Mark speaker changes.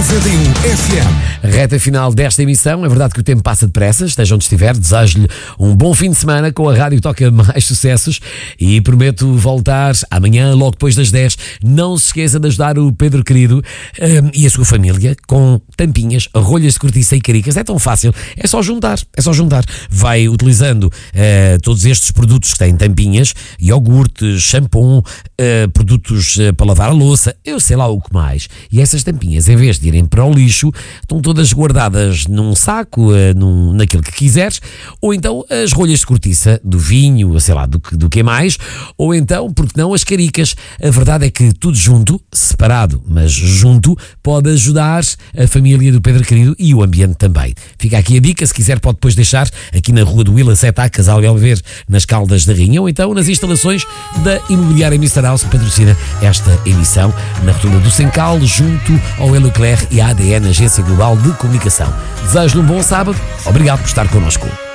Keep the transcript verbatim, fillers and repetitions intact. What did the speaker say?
Speaker 1: noventa e um F M.
Speaker 2: Reta final desta emissão. É verdade que o tempo passa depressa. Esteja onde estiver. Desejo-lhe um bom fim de semana com a Rádio Toca Mais Sucessos e prometo voltar amanhã, logo depois das dez. Não se esqueça de ajudar o Pedro Querido um, e a sua família com tampinhas, rolhas de cortiça e caricas. É tão fácil. É só juntar. É só juntar. Vai utilizando uh, todos estes produtos que têm tampinhas, iogurtes, shampoo, uh, produtos uh, para lavar a louça, eu sei lá o que mais. E essas tampinhas, em vez de irem para o lixo, estão todas guardadas num saco, uh, num, naquilo que quiseres, ou então as rolhas de cortiça do vinho, sei lá, do, do que mais, ou então, porque não, as caricas. A verdade é que tudo junto, separado, mas junto, pode ajudar a família do Pedro Querido e o ambiente também. Fica aqui a dica, se quiser pode depois deixar aqui na rua do Willa sete A, Casal Belver, nas Caldas da Rainha, ou então nas instalações da Imobiliária Mister House, que patrocina esta emissão, na rotunda do Sencal, junto ao Elecler e à A D N, Agência Global de Comunicação. Desejo-lhe um bom sábado. Obrigado por estar connosco.